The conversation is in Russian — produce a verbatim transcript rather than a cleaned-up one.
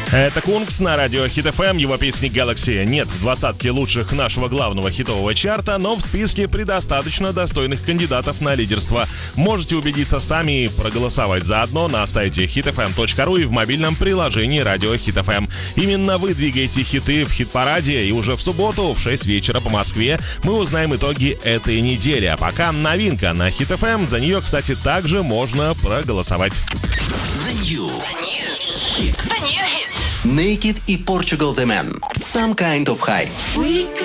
Это Кунгс на радио Хит эф эм, его песни Galaxy нет в двадцатке лучших нашего главного хитового чарта, но в списке предостаточно достойных кандидатов на лидерство. Можете убедиться сами и проголосовать заодно на сайте хит эф эм точка ру и в мобильном приложении радио Хит эф эм. Именно вы двигаете хиты в хит-параде, и уже в субботу в шесть вечера по Москве мы узнаем итоги этой недели. А пока новинка на Хит эф эм, за нее, кстати, также можно проголосовать. The New. The New Hit. Naked и Portugal The Man. Some Kind of High.